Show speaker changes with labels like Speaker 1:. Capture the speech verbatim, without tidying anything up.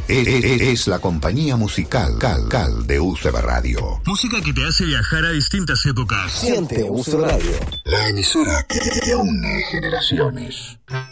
Speaker 1: Es, es, es la compañía musical Cal, Cal de U C B Radio.
Speaker 2: Música que te hace viajar a distintas épocas.
Speaker 3: Siente U C B Radio.
Speaker 1: La emisora que, que une generaciones.